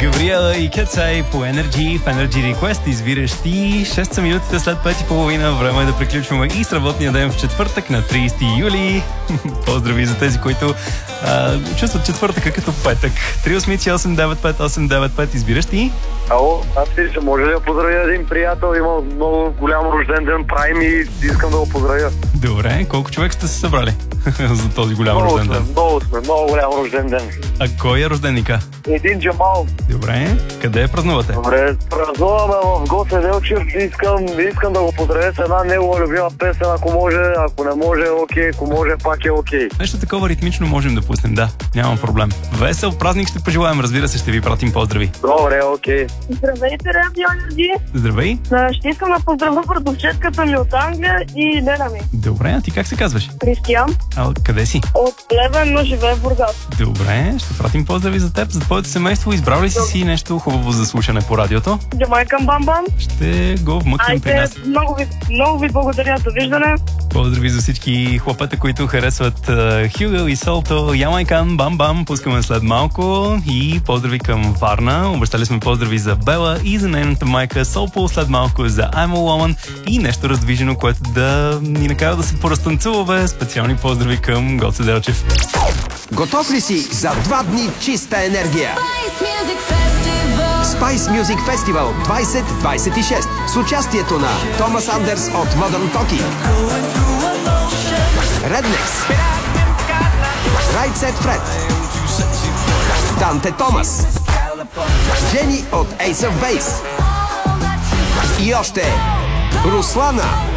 Габриела и Кетсай по Energy в Energy Request, избиращи 6 са минутите след 5:30. Време е да приключваме и с работния ден в четвъртък на 30 юли. Поздрави за тези, които чувстват четвъртъка като петък. 388-895-895, избиращи. Ало, аз ще може ли да поздравя един приятел, има много голям рожден ден, Прайм, и искам да го поздравя. Добре, колко човек сте се събрали за този голям рожден ден? Много голям рожден ден. А кой е рожденника? Един Джамал. Добре, къде празнувате? Добре, празнуваме в Гоце Делчев, искам да го поздравя с една негова любима песен, ако може, ако не може, окей, ако може, пак е окей. Нещо такова ритмично можем да пуснем, да, няма проблем. Весел празник ще пожелаем, разбира се, ще ви пратим поздрави. Добре, окей. Здравейте, Радио Energy. Здравей. Ще искам да поздравя братовчетката ми от Англия и Лена ми. Добре, а ти как се казваш? Кристиян. А къде си? От Плевен, но живее в Бургас. Добре, ще пратим поздрави за теб, за твоето семейство. Избрал ли си нещо хубаво за слушане по радиото? Джамайкан Бам-Бам. Ще го вмъкнем при нас. Много ви благодаря, довиждане. Поздрави за всички хлопета, които харесват Хюгъл и Солто, Ямайкан, Бам-Бам. Пускаме след малко и поздрави към Варна. Обещали сме поздрави за Бела и за нейната майка Солпо, след малко за I'm a Woman и нещо раздвижено, което да ни накара да се поразтанцуваме. Специални поздрави към Гоце Делчев. Готов ли си за 2 дни чиста енергия? Spice Music Festival 2026 с участието на Томас Андерс от Modern Talking, Rednex, Right Set Fred, Данте Томас, Джени от Ace of Base и още Руслана.